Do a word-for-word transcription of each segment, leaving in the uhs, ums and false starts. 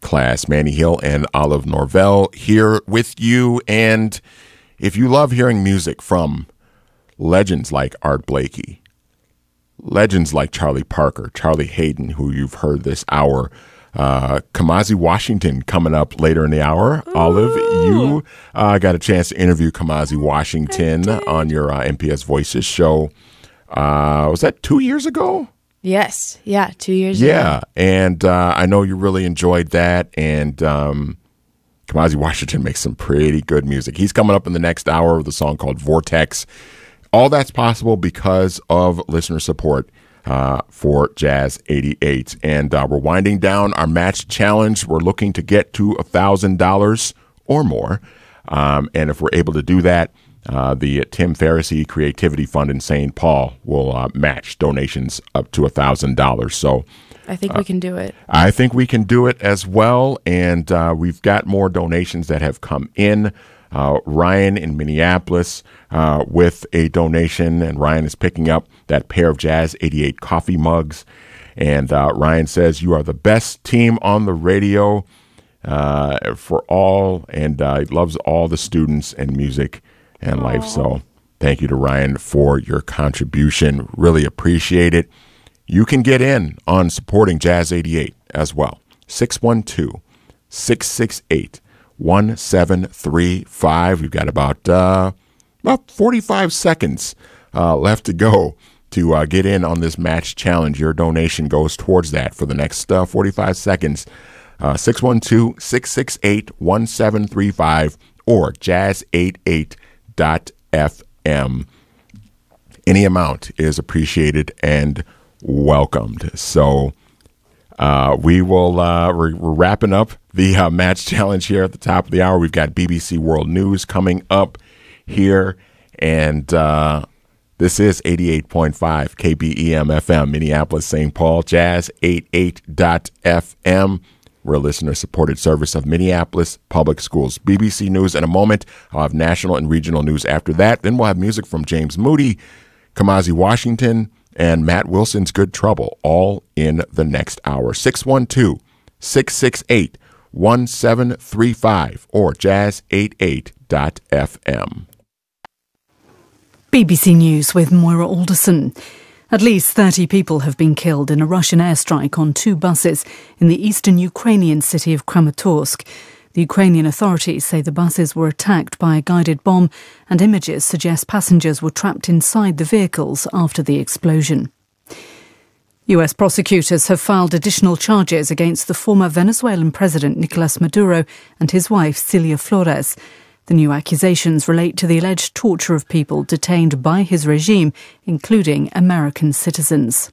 class. Manny Hill and Olive Norvell here with you. And if you love hearing music from legends like Art Blakey, legends like Charlie Parker, Charlie Hayden, who you've heard this hour, uh, Kamasi Washington coming up later in the hour. Ooh. Olive, you uh, got a chance to interview Kamasi Washington on your uh, M P S Voices show. Uh, was that two years ago? Yes. Yeah, two years yeah. ago. Yeah, and uh, I know you really enjoyed that. And um, Kamasi Washington makes some pretty good music. He's coming up in the next hour with a song called Vortex. All that's possible because of listener support uh, for Jazz eighty-eight. And uh, we're winding down our match challenge. We're looking to get to one thousand dollars or more. Um, and if we're able to do that, Uh, the Tim Pharisee Creativity Fund in Saint Paul will uh, match donations up to one thousand dollars. So I think uh, we can do it. I think we can do it as well. And uh, we've got more donations that have come in. Uh, Ryan in Minneapolis uh, with a donation, and Ryan is picking up that pair of Jazz eighty-eight coffee mugs. And uh, Ryan says, "You are the best team on the radio uh, for all," and uh, he loves all the students and music and life. Aww. So thank you to Ryan for your contribution. Really appreciate it. You can get in on supporting Jazz eighty-eight as well. six one two, six six eight, one seven three five. We've got about uh, about forty-five seconds uh, left to go to uh, get in on this match challenge. Your donation goes towards that for the next uh, forty-five seconds. Uh, six one two, six six eight, one seven three five or jazz eighty-eight dot f m. Any amount is appreciated and welcomed. So uh, we will, uh, we're, we're wrapping up the uh, match challenge here at the top of the hour. We've got B B C World News coming up here. And uh, this is eighty-eight point five K B E M F M, Minneapolis, Saint Paul, jazz eighty-eight dot f m. We're a listener-supported service of Minneapolis Public Schools. B B C News in a moment. I'll have national and regional news after that. Then we'll have music from James Moody, Kamasi Washington, and Matt Wilson's Good Trouble, all in the next hour. six one two, six six eight, one seven three five or jazz eighty-eight dot f m. B B C News with Moira Alderson. At least thirty people have been killed in a Russian airstrike on two buses in the eastern Ukrainian city of Kramatorsk. The Ukrainian authorities say the buses were attacked by a guided bomb, and images suggest passengers were trapped inside the vehicles after the explosion. U S prosecutors have filed additional charges against the former Venezuelan president Nicolas Maduro and his wife Cilia Flores. The new accusations relate to the alleged torture of people detained by his regime, including American citizens.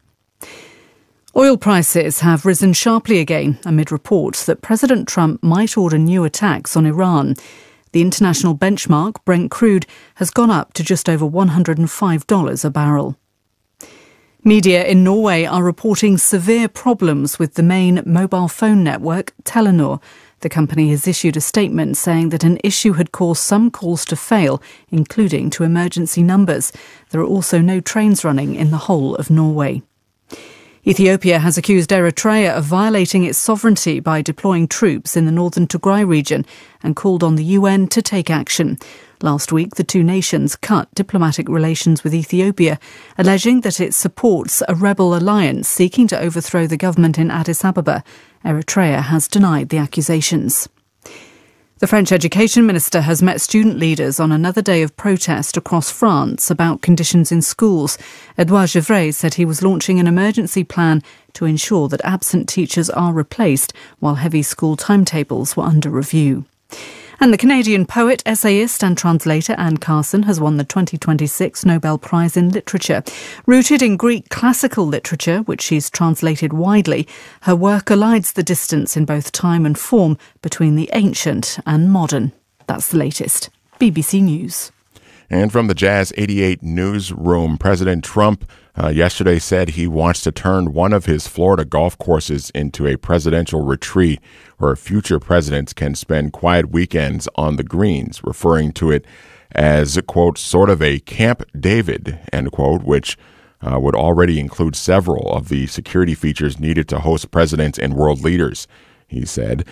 Oil prices have risen sharply again amid reports that President Trump might order new attacks on Iran. The international benchmark, Brent crude, has gone up to just over one hundred five dollars a barrel. Media in Norway are reporting severe problems with the main mobile phone network, Telenor. The company has issued a statement saying that an issue had caused some calls to fail, including to emergency numbers. There are also no trains running in the whole of Norway. Ethiopia has accused Eritrea of violating its sovereignty by deploying troops in the northern Tigray region and called on the U N to take action. Last week, the two nations cut diplomatic relations with Ethiopia, alleging that it supports a rebel alliance seeking to overthrow the government in Addis Ababa. Eritrea has denied the accusations. The French education minister has met student leaders on another day of protest across France about conditions in schools. Edouard Gevray said he was launching an emergency plan to ensure that absent teachers are replaced while heavy school timetables were under review. And the Canadian poet, essayist and translator Anne Carson has won the twenty twenty-six Nobel Prize in Literature. Rooted in Greek classical literature, which she's translated widely, her work elides the distance in both time and form between the ancient and modern. That's the latest. B B C News. And from the Jazz eighty-eight newsroom, President Trump uh, yesterday said he wants to turn one of his Florida golf courses into a presidential retreat where future presidents can spend quiet weekends on the greens, referring to it as, quote, sort of a Camp David, end quote, which uh, would already include several of the security features needed to host presidents and world leaders, he said.